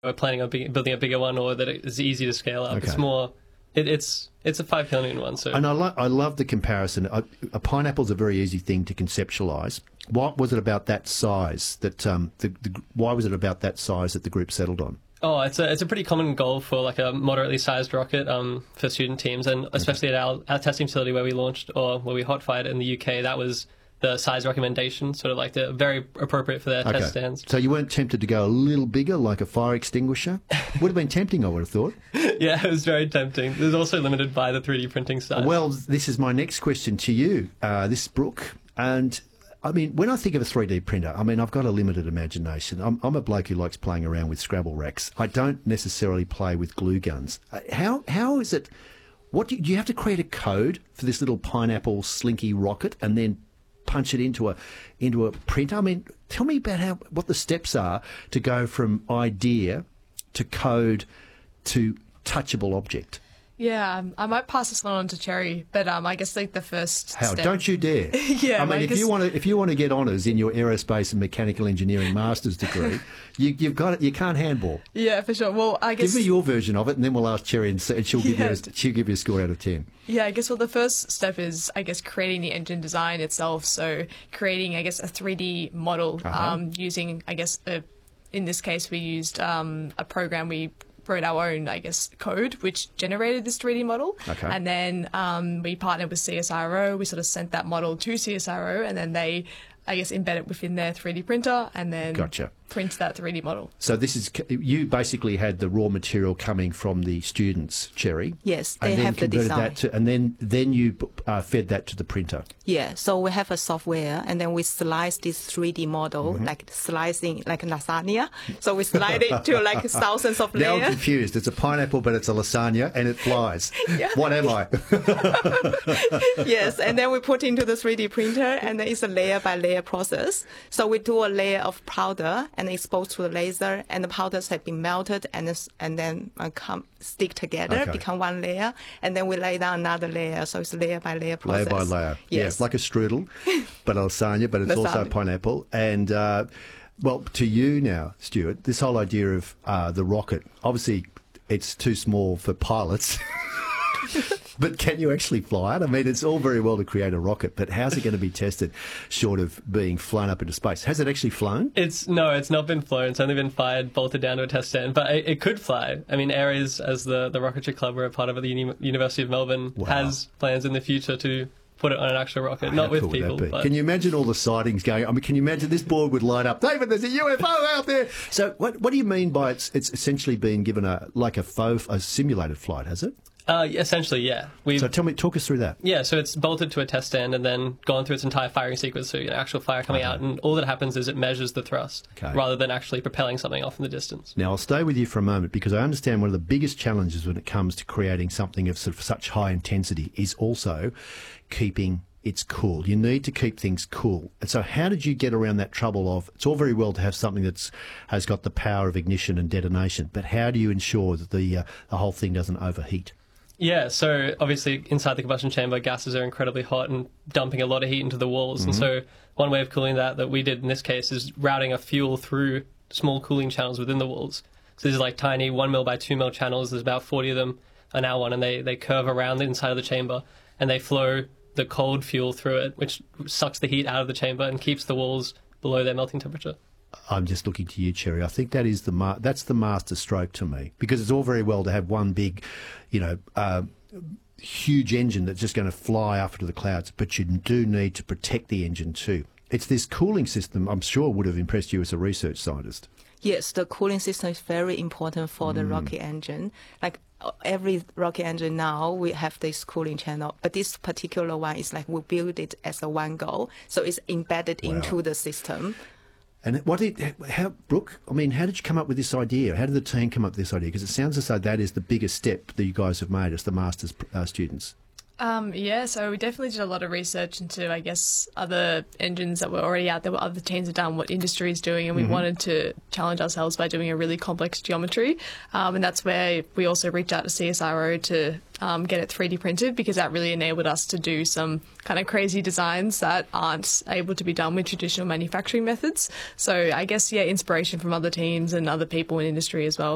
we're planning on building a bigger one or that it's easy to scale up. Okay. It's more, it's a 5 kilonewton one. So. And I love the comparison. A pineapple's a very easy thing to conceptualise. What was it about that size that why was it about that size that the group settled on? Oh, it's a pretty common goal for like a moderately sized rocket for student teams, and especially at our testing facility where we launched or where we hot fired in the UK. That was the size recommendation, sort of like very appropriate for their test stands. So you weren't tempted to go a little bigger, like a fire extinguisher? Would have been tempting, I would have thought. Yeah, it was very tempting. It was also limited by the 3D printing size. Well, this is my next question to you, this is Brooke. And, I mean, when I think of a 3D printer, I mean, I've got a limited imagination. I'm a bloke who likes playing around with Scrabble racks. I don't necessarily play with glue guns. How is it... What do you have to create a code for this little pineapple slinky rocket and then punch it into a printer? I mean, tell me about what the steps are to go from idea to code to touchable object. Yeah, I might pass this one on to Cherry, but I guess like the first step... Don't you dare. Yeah, I mean, if you want to get honours in your aerospace and mechanical engineering master's degree, you can't handball. Yeah, for sure. Well, I guess... Give me your version of it, and then we'll ask Cherry, and she'll give you a score out of 10. Yeah, I guess, well, the first step is, I guess, creating the engine design itself. So creating, I guess, a 3D model using, I guess, in this case, we used a program we wrote our own, I guess, code, which generated this 3D model. Okay. And then we partnered with CSIRO. We sort of sent that model to CSIRO, and then they, I guess, embed it within their 3D printer and then print that 3D model. So you basically had the raw material coming from the students, Cherry. Yes, they have the design. And then you fed that to the printer. Yeah, so we have a software, and then we slice this 3D model, like slicing like lasagna. So we slide it to like thousands of layers. Now I'm confused. It's a pineapple, but it's a lasagna, and it flies. Yeah. What am I? Yes, and then we put into the 3D printer, and then it's a layer by layer process. So we do a layer of powder and expose to the laser, and the powders have been melted and then stick together, become one layer, and then we lay down another layer. So it's layer by layer process. Layer by layer. Yes. Yeah, like a strudel, but a lasagna, but it's also pineapple. And, well, to you now, Stuart, this whole idea of the rocket, obviously it's too small for pilots. But can you actually fly it? I mean, it's all very well to create a rocket, but how's it going to be tested short of being flown up into space? Has it actually flown? No, it's not been flown. It's only been fired, bolted down to a test stand, but it could fly. I mean, Ares, as the Rocketry Club, we're a part of at the University of Melbourne, has plans in the future to put it on an actual rocket, not with people. But... Can you imagine all the sightings going? I mean, can you imagine this board would light up? David, there's a UFO out there. So what do you mean by it's essentially being given a simulated flight, has it? Essentially, yeah. So talk us through that. Yeah, so it's bolted to a test stand and then gone through its entire firing sequence, so actual fire coming out, and all that happens is it measures the thrust rather than actually propelling something off in the distance. Now, I'll stay with you for a moment because I understand one of the biggest challenges when it comes to creating something of sort of such high intensity is also keeping it's cool. You need to keep things cool. And so how did you get around that trouble of, it's all very well to have something has got the power of ignition and detonation, but how do you ensure that the whole thing doesn't overheat? Yeah, so obviously inside the combustion chamber, gases are incredibly hot and dumping a lot of heat into the walls. And so one way of cooling that we did in this case is routing a fuel through small cooling channels within the walls. So these are like tiny 1 mil by 2 mil channels. There's about 40 of them an hour, and they curve around the inside of the chamber, and they flow the cold fuel through it, which sucks the heat out of the chamber and keeps the walls below their melting temperature. I'm just looking to you, Cherry. I think that is that's the master stroke to me, because it's all very well to have one big, huge engine that's just going to fly up into the clouds, but you do need to protect the engine too. It's this cooling system, I'm sure, would have impressed you as a research scientist. Yes, the cooling system is very important for the rocket engine. Like every rocket engine now, we have this cooling channel, but this particular one is like we build it as a one go, so it's embedded into the system. And Brooke, I mean, how did you come up with this idea? How did the team come up with this idea? Because it sounds as though that is the biggest step that you guys have made as the master's students. Yeah, so we definitely did a lot of research into, I guess, other engines that were already out there, what other teams have done, what industry is doing, and we wanted to challenge ourselves by doing a really complex geometry. And that's where we also reached out to CSIRO to get it 3D printed, because that really enabled us to do some kind of crazy designs that aren't able to be done with traditional manufacturing methods. So I guess, yeah, inspiration from other teams and other people in industry as well.